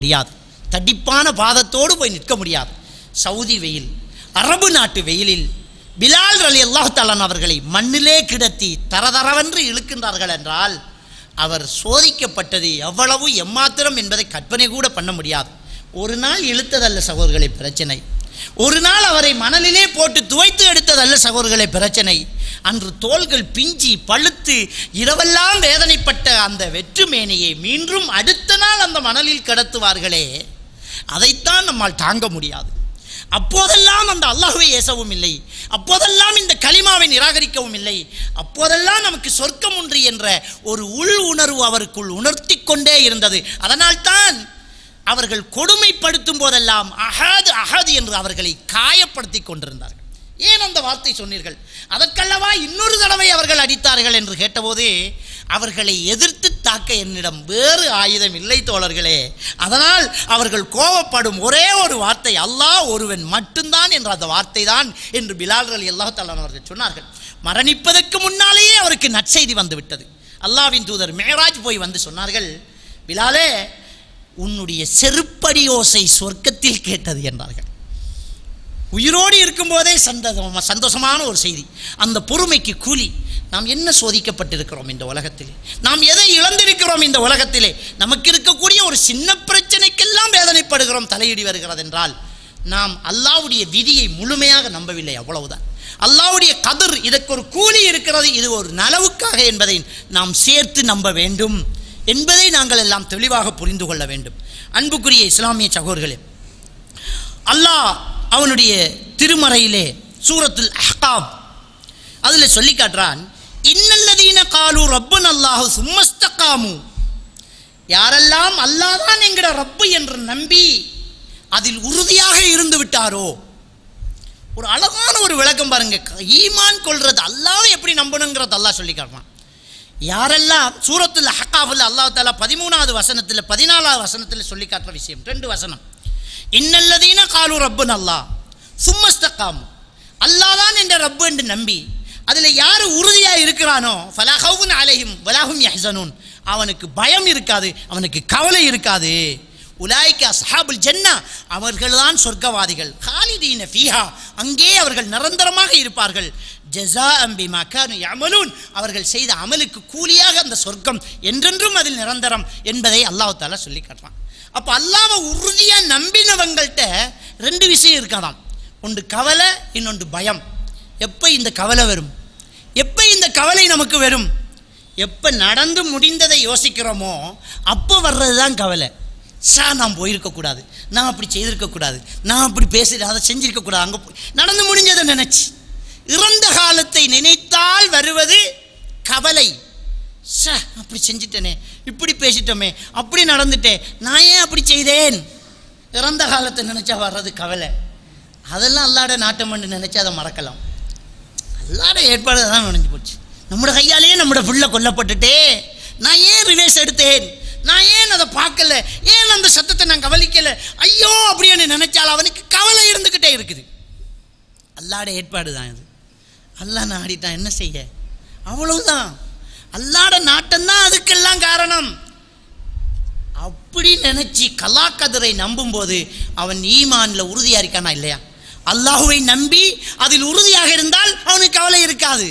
முடியாது. தடிப்பான பாதத்தோடு போய் நிற்க முடியாது. சவுதி வெயில், அரபு நாட்டு வெயிலில் பிலால் ரலியல்லாஹு தஆலா அவர்களை மண்ணிலே கிடத்தி தரதரவென்று இழுக்கின்றார்கள் என்றால் அவர் சோதிக்கப்பட்டது எவ்வளவு எம்மாத்திரம் என்பதை கற்பனை கூட பண்ண முடியாது. ஒரு நாள் இழுத்ததல்ல சகோதரர்களை பிரச்சனை, ஒரு நாள் அவரை மணலிலே போட்டு துவைத்து எடுத்ததல்ல சகோதரர்களை பிரச்சனை. அன்று தோள்கள் பிஞ்சி பழுத்து இரவெல்லாம் வேதனைப்பட்ட அந்த வெற்றுமேனியை மீண்டும் அடுத்த நாள் அந்த மணலில் கிடத்துவார்களே, அதைத்தான் நம்மால் தாங்க முடியாது. அப்போதெல்லாம் அந்த அல்லாஹ்வை ஏசவும் இல்லை, அப்போதெல்லாம் இந்த கலிமாவை நிராகரிக்கவும் இல்லை, அப்போதெல்லாம் நமக்கு சொர்க்கம் உண்டு என்ற ஒரு உள் உணர்வு அவருக்குள் உணர்த்தி கொண்டே இருந்தது. அதனால்தான் அவர்கள் கொடுமைப்படுத்தும் போதெல்லாம் அஹது அஹது என்று அவர்களை காயப்படுத்தி கொண்டிருந்தார்கள். ஏன் அந்த வார்த்தை சொன்னீர்கள்? அதற்கல்லவா இன்னொரு தடவை அவர்கள் அடித்தார்கள் என்று கேட்டபோது அவர்களை எதிர்த்து தாக்க என்னிடம் வேறு ஆயுதம் இல்லை தோழர்களே. அதனால் அவர்கள் கோபப்படும் ஒரே ஒரு வார்த்தை அல்லாஹ் ஒருவன் மட்டும்தான் என்ற அந்த வார்த்தை தான் என்று பிலால் ரலியல்லாஹு தஆலா அவர்கள் சொன்னார்கள். மரணிப்பதற்கு முன்னாலேயே அவருக்கு நற்செய்தி வந்துவிட்டது. அல்லாஹ்வின் தூதர் மேராஜ் போய் வந்து சொன்னார்கள், பிலாலே உன்னுடைய செருப்படி ஓசை சொர்க்கத்தில் கேட்டது என்றார்கள். உயிரோடு இருக்கும்போதே சந்தோஷமான ஒரு செய்தி. அந்த பொறுமைக்கு கூலி. நாம் என்ன சோதிக்கப்பட்டிருக்கிறோம் இந்த உலகத்திலே, நாம் எதை இழந்திருக்கிறோம் இந்த உலகத்திலே. நமக்கு இருக்கக்கூடிய ஒரு சின்ன பிரச்சனைக்கெல்லாம் வேதனைப்படுகிறோம், தலையிடி வருகிறது என்றால் நாம் அல்லாஹ்வுடைய விதியை முழுமையாக நம்பவில்லை, அவ்வளவுதான். அல்லாஹ்வுடைய கதிர், இதற்கு ஒரு கூலி இருக்கிறது, இது ஒரு நலவுக்காக என்பதை நாம் சேர்த்து நம்ப வேண்டும் என்பதை நாங்கள் எல்லாம் தெளிவாக புரிந்து கொள்ள வேண்டும். அன்புக்குரிய இஸ்லாமிய சகோதரர்களே, அல்லாஹ் அவனுடைய திருமறையிலே சூரத்துல் அஹ்காப் அதில் சொல்லி காட்டுறான், இன்னல்லதீன காலு ரப்பன் அல்லாஹு சும்மஸ்தகாமு, யாரெல்லாம் அல்லாஹ் தான் என்கிற ரப்பு என்று நம்பி அதில் உறுதியாக இருந்து விட்டாரோ. ஒரு அழகான ஒரு விளக்கம் பாருங்க. ஈமான் கொள்றது அல்லாஹ் எப்படி நம்பணுங்கிறது அல்லாஹ் சொல்லி காட்டுறான். யாரெல்லாம் சூரத்துல் அஹ்காஃபில் அல்லாஹ் தஆலா 13வது வசனத்தில் 14வது வசனத்தில் சொல்லி காட்டுற விஷயம், 2 வசனம். இன்னல்லதீன காலு ரப்புன் அல்லாஹ் சும்மஸ்தகாமு, அல்லாஹ் தான் என்ற ரப்பு என்று நம்பி அதில் யார் உறுதியாக இருக்கிறானோ ஃபலா ஹவுஃபுன் அலைஹிம் வலா ஹும் யஹ்ஸனூன், அவனுக்கு பயம் இருக்காது, அவனுக்கு கவலை இருக்காது. உலாயிக அஸ்ஹாபுல் ஜன்னா, அவர்கள்தான் சொர்க்கவாதிகள். காலிதீன ஃபீஹா, அங்கே அவர்கள் நிரந்தரமாக இருப்பார்கள். ஜஸாஅம் பிமா கானு யஅமலூன், அவர்கள் செய்த அமலுக்கு கூலியாக அந்த சொர்க்கம் என்றென்றும் அதில் நிரந்தரம் என்பதை அல்லாஹ் தஆலா சொல்லி காட்டுறான். அப்போ அல்லாஹ்வை உறுதியாக நம்பினவங்கள்ட்ட 2 விஷயம் இருக்காதாம். ஒன்று கவலை, இன்னொன்று பயம். எப்போ இந்த கவலை வரும்? எப்போ இந்த கவலை நமக்கு வரும்? எப்போ நடந்து முடிந்ததை யோசிக்கிறோமோ அப்போ வர்றது தான் கவலை. நான் போயிருக்கக்கூடாது, நான் அப்படி செய்திருக்கக்கூடாது, நான் அப்படி பேசி அதை செஞ்சிருக்கக்கூடாது, அங்கே போய் நடந்து முடிஞ்சதை நினச்சி இறந்த காலத்தை நினைத்தால் வருவது கவலை. அப்படி செஞ்சிட்டனே, இப்படி பேசிட்டோமே, அப்படி நடந்துட்டேன், நான் ஏன் அப்படி செய்தேன்? இறந்த காலத்தை நினச்சா வர்றது கவலை. அதெல்லாம் அல்லாட நாட்டம் பண்ணி நினச்சா அதை மறக்கலாம். அல்லாட ஏற்பாடு தான் நினைஞ்சு போச்சு. நம்மளோட கையாலேயே நம்மளோட புள்ள கொல்லப்பட்டுட்டே, நான் ஏன் ரிவேஸ் எடுத்தேன், நான் ஏன் அதை பார்க்கல, ஏன் அந்த சத்தத்தை நான் கவனிக்கலை, ஐயோ அப்படின்னு நினைச்சால் அவனுக்கு கவலை இருந்துக்கிட்டே இருக்குது. அல்லாட ஏற்பாடு தான் இது. அல்லாஹ் நாடிட்டான், என்ன செய்ய, அவ்வளவுதான். அல்லாட நாட்டம்தான் அதுக்கெல்லாம் காரணம். அப்படி நினைச்சு கலாக்கதிரை நம்பும்போது அவன் ஈமான்ல உறுதியாக இருக்கானா இல்லையா? அல்லாஹுவை நம்பி அதில் உறுதியாக இருந்தால் அவனுக்கு கவலை இருக்காது,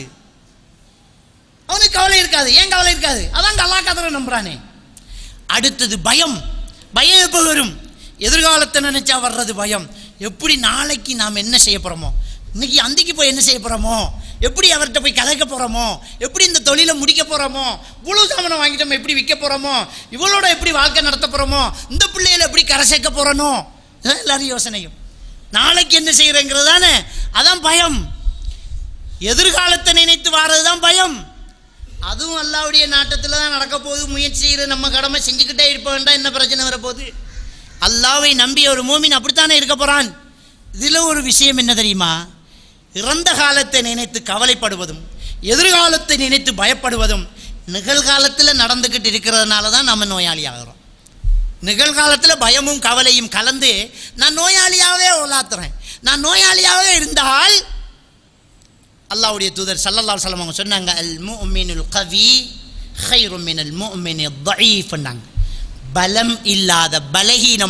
அவனுக்கு கவலை இருக்காது. ஏன் கவலை இருக்காது? அதான் கலாக்கதிரை நம்புறானே. அடுத்தது பயம். பயம் எப்போ வரும்? எதிர்காலத்தை நினைச்சா வர்றது பயம். எப்படி நாளைக்கு நாம் என்ன செய்ய போகிறோமோ, இன்னைக்கு அந்திக்கு போய் என்ன செய்ய போகிறோமோ, எப்படி அவர்கிட்ட போய் கதைக்க போகிறோமோ, எப்படி இந்த தொழிலை முடிக்க போகிறோமோ, இவ்வளோ சாமானம் வாங்கிட்டோம் எப்படி விற்க போகிறோமோ, இவளோட எப்படி வாழ்க்கை நடத்த போகிறோமோ, இந்த பிள்ளைகளை எப்படி கரை சேர்க்க போகிறனோ, எல்லாரும் யோசனையும். நாளைக்கு என்ன செய்கிறேங்கிறது தானே, அதான் பயம். எதிர்காலத்தை நினைத்து வாரது தான் பயம். அதுவும் அல்லாஹ்வுடைய நாட்டத்தில் தான் நடக்க போகுது. முயற்சி செய்கிற நம்ம கடமை செஞ்சுக்கிட்டே இருப்ப வேண்டாம், என்ன பிரச்சனை வரப்போகுது? அல்லாஹ்வை நம்பிய ஒரு மூமின் அப்படித்தானே இருக்க போகிறான். இதில் ஒரு விஷயம் என்ன தெரியுமா? இறந்த காலத்தை நினைத்து கவலைப்படுவதும் எதிர்காலத்தை நினைத்து பயப்படுவதும் நிகழ்காலத்தில் நடந்துக்கிட்டு இருக்கிறதுனால தான் நம்ம நோயாளி ஆகிறோம். நிகழ்காலத்தில் பயமும் கவலையும் கலந்து நான் நோயாளியாகவே உலாத்துறேன். நான் நோயாளியாகவே இருந்தால் அல்லாஹ்வுடைய தூதர் ஸல்லல்லாஹு அலைஹி வஸல்லம் அவங்க சொன்னாங்க, அல் முஃமினுல் கவி கைரும் மினல் முஃமினில் தஈஃப். பலம் இல்லாத பலகீனம்